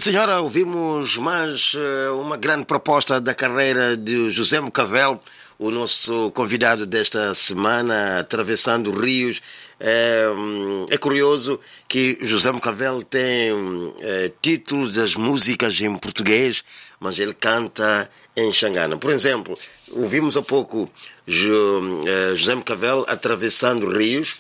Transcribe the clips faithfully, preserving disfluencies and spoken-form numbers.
senhora, ouvimos mais uh, uma grande proposta da carreira de José Mcavel, o nosso convidado desta semana, atravessando rios. É, é curioso que José Mcavel tem é, títulos das músicas em português, mas ele canta em Xangana. Por exemplo, ouvimos há pouco Jo, é, José Mcavel atravessando rios.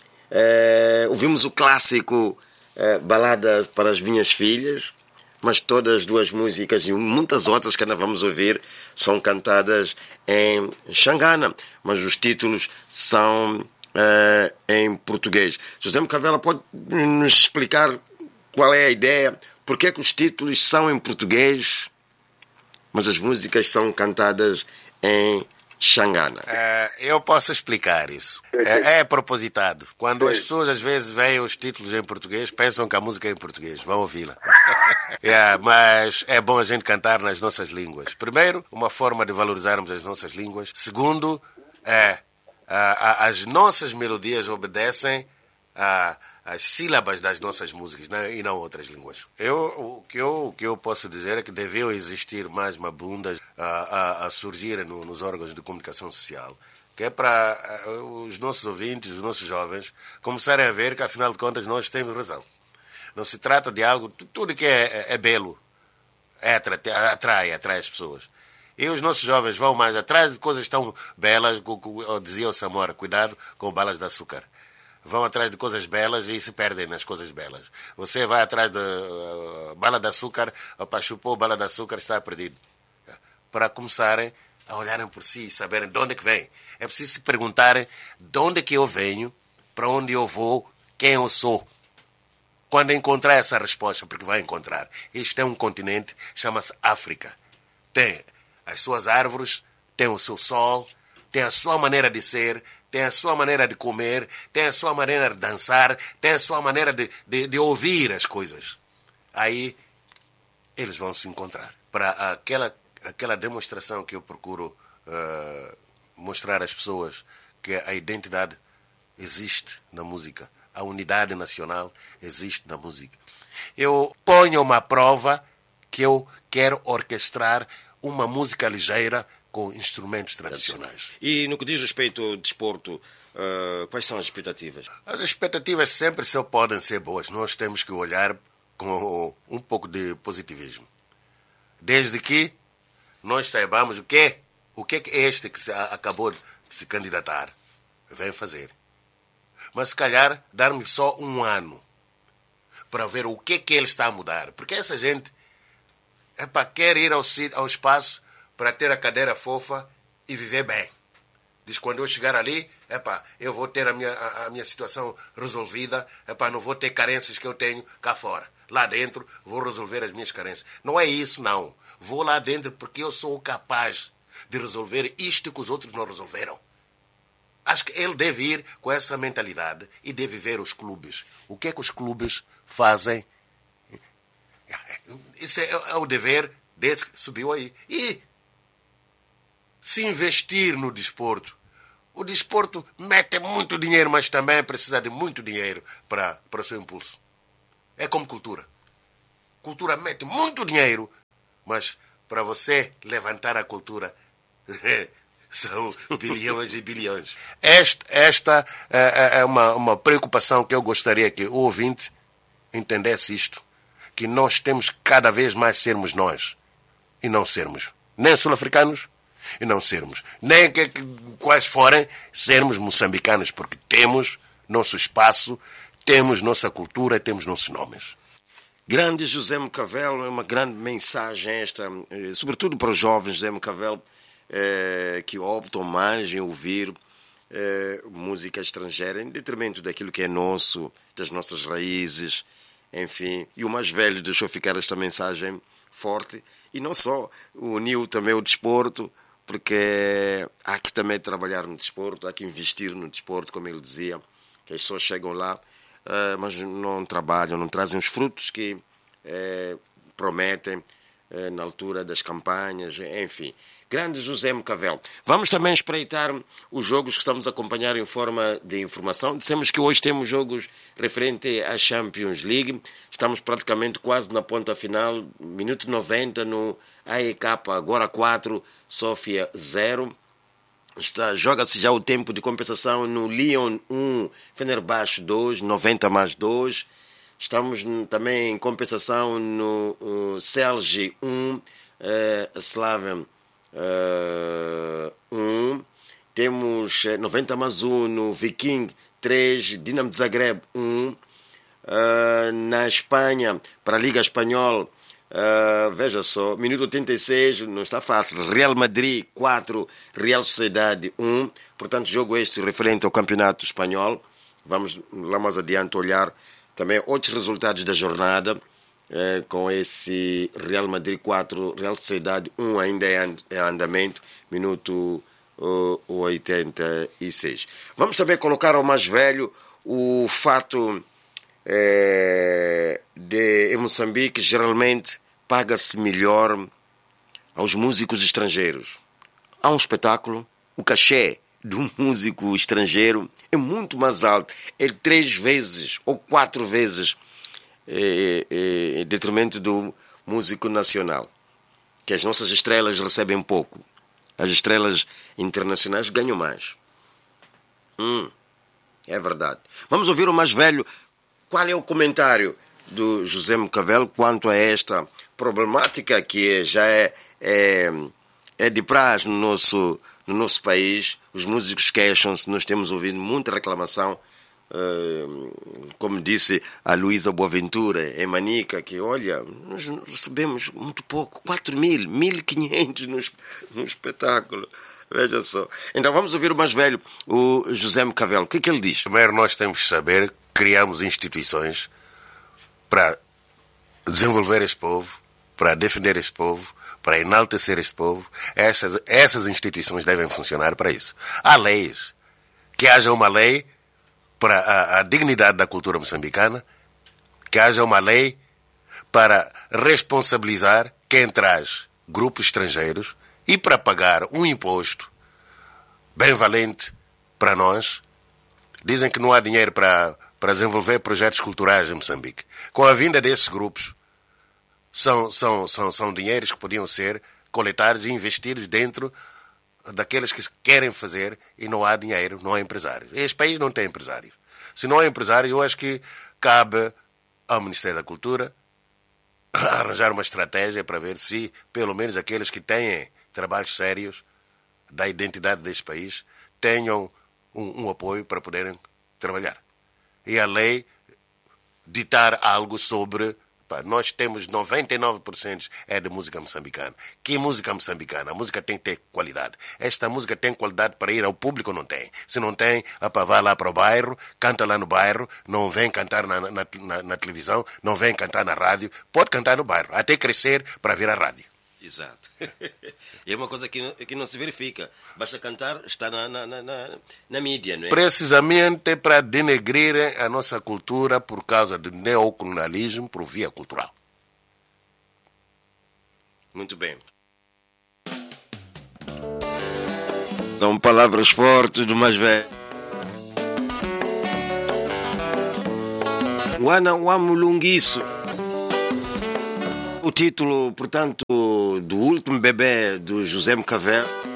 É, ouvimos o clássico é, Balada para as Minhas Filhas, mas todas as duas músicas e muitas outras que ainda vamos ouvir são cantadas em Xangana, mas os títulos são Uh, em português. José Mcavel, pode nos explicar qual é a ideia? Porque é que os títulos são em português, mas as músicas são cantadas em Xangana? Uh, eu posso explicar isso. É, é propositado. Quando as pessoas às vezes veem os títulos em português, pensam que a música é em português. Vão ouvi-la. Yeah, mas é bom a gente cantar nas nossas línguas. Primeiro, uma forma de valorizarmos as nossas línguas. Segundo, é as nossas melodias obedecem às sílabas das nossas músicas, né, e não outras línguas. Eu, o, que eu, o que eu posso dizer é que deviam existir mais mabundas a, a, a surgirem no, nos órgãos de comunicação social, que é para os nossos ouvintes, os nossos jovens, começarem a ver que, afinal de contas, nós temos razão. Não se trata de algo... Tudo que é, é, é belo é atrai, atrai as pessoas. E os nossos jovens vão mais atrás de coisas tão belas, como dizia o Samora, cuidado com balas de açúcar. Vão atrás de coisas belas e se perdem nas coisas belas. Você vai atrás de uh, bala de açúcar, opa, chupou bala de açúcar, está perdido. Para começarem a olharem por si e saberem de onde é que vem. É preciso se perguntarem de onde é que eu venho, para onde eu vou, quem eu sou. Quando encontrar essa resposta, porque vai encontrar. Isto é um continente, chama-se África. Tem as suas árvores, tem o seu sol, tem a sua maneira de ser, tem a sua maneira de comer, tem a sua maneira de dançar, tem a sua maneira de, de, de ouvir as coisas. Aí eles vão se encontrar. Para aquela, aquela demonstração que eu procuro uh, mostrar às pessoas que a identidade existe na música, a unidade nacional existe na música. Eu ponho uma prova que eu quero orquestrar uma música ligeira com instrumentos tradicionais. E no que diz respeito ao desporto, uh, quais são as expectativas? As expectativas sempre só podem ser boas. Nós temos que olhar com um pouco de positivismo. Desde que nós saibamos o que é, o que é este que se acabou de se candidatar vem fazer. Mas se calhar darmos só um ano para ver o que é que ele está a mudar. Porque essa gente Epá, quer ir ao, ao espaço para ter a cadeira fofa e viver bem. Diz, quando eu chegar ali, epá, eu vou ter a minha, a, a minha situação resolvida, epá, não vou ter carências que eu tenho cá fora. Lá dentro vou resolver as minhas carências. Não é isso, não. Vou lá dentro porque eu sou capaz de resolver isto que os outros não resolveram. Acho que ele deve ir com essa mentalidade e deve ver os clubes. O que é que os clubes fazem? Isso é, é o dever desse que subiu aí. E se investir no desporto. O desporto mete muito dinheiro, mas também precisa de muito dinheiro para, para o seu impulso. É como cultura. Cultura mete muito dinheiro, mas para você levantar a cultura são bilhões e bilhões. Esta, esta é, é uma, uma preocupação que eu gostaria que o ouvinte entendesse isto. Que nós temos que cada vez mais sermos nós. E não sermos nem sul-africanos, e não sermos nem que, que, quais forem, sermos moçambicanos, porque temos nosso espaço, temos nossa cultura, temos nossos nomes. Grande José Mcavel, é uma grande mensagem esta, sobretudo para os jovens José Mcavel, eh, que optam mais em ouvir eh, música estrangeira, em detrimento daquilo que é nosso, das nossas raízes. Enfim, e o mais velho deixou ficar esta mensagem forte. E não só, uniu também o desporto, porque há que também trabalhar no desporto, há que investir no desporto, como ele dizia, que as pessoas chegam lá, uh, mas não trabalham, não trazem os frutos que uh, prometem. Uh, na altura das campanhas, enfim. Grande José Mcavel. Vamos também espreitar os jogos que estamos a acompanhar em forma de informação. Dissemos que hoje temos jogos referentes à Champions League. Estamos praticamente quase na ponta final. Minuto noventa no A E K, agora quatro, Sofia zero. Está, joga-se já o tempo de compensação no Lyon um, Fenerbahçe dois, noventa mais dois. Estamos também em compensação no uh, Celje um, uh, Slaven Uh, um. Temos uh, noventa mais um no Viking três, Dinamo de Zagreb um. Uh, na Espanha, para a Liga Espanhola, uh, veja só, minuto oitenta e seis, não está fácil. Real Madrid quatro, Real Sociedade um. Portanto, jogo este referente ao Campeonato Espanhol. Vamos lá mais adiante olhar também outros resultados da jornada. É, com esse Real Madrid quatro, Real Sociedade um ainda em andamento, minuto uh, oitenta e seis. Vamos também colocar ao mais velho o fato é, de em Moçambique geralmente paga-se melhor aos músicos estrangeiros. Há um espetáculo, o cachê do músico estrangeiro é muito mais alto, é três vezes ou quatro vezes em detrimento do músico nacional, que as nossas estrelas recebem pouco, as estrelas internacionais ganham mais. Hum, é verdade. Vamos ouvir o mais velho. Qual é o comentário do José Mcavel quanto a esta problemática que já é, é, é de praxe no nosso, no nosso país? Os músicos queixam-se, nós temos ouvido muita reclamação. Uh, como disse a Luísa Boaventura em Manica, que olha, nós recebemos muito pouco, quatro mil, mil e quinhentos no, no espetáculo, veja só. Então vamos ouvir o mais velho, o José Mcavel. O que é que ele diz? Primeiro nós temos que saber que criamos instituições para desenvolver este povo, para defender este povo, para enaltecer este povo. Essas, essas instituições devem funcionar para isso. Há leis, que haja uma lei para a, a dignidade da cultura moçambicana, que haja uma lei para responsabilizar quem traz grupos estrangeiros e para pagar um imposto bem valente para nós. Dizem que não há dinheiro para, para desenvolver projetos culturais em Moçambique. Com a vinda desses grupos, são, são, são, são dinheiros que podiam ser coletados e investidos dentro daqueles que querem fazer, e não há dinheiro, não há empresários. Este país não tem empresário. Se não há empresário, eu acho que cabe ao Ministério da Cultura arranjar uma estratégia para ver se, pelo menos, aqueles que têm trabalhos sérios da identidade deste país tenham um, um apoio para poderem trabalhar. E a lei ditar algo sobre... Nós temos noventa e nove por cento é de música moçambicana. Que música moçambicana? A música tem que ter qualidade. Esta música tem qualidade para ir ao público ou não tem? Se não tem, opa, vá lá para o bairro, canta lá no bairro, não vem cantar na, na, na, na televisão, não vem cantar na rádio. Pode cantar no bairro, até crescer para vir à rádio. Exato. E é uma coisa que não, que não se verifica. Basta cantar, está na, na, na, na mídia, não é? Precisamente para denegrir a nossa cultura por causa do neocolonialismo por via cultural. Muito bem. São palavras fortes do mais velho. Wana Wamulungiso. O título, portanto, do último bebê do José Mcavel.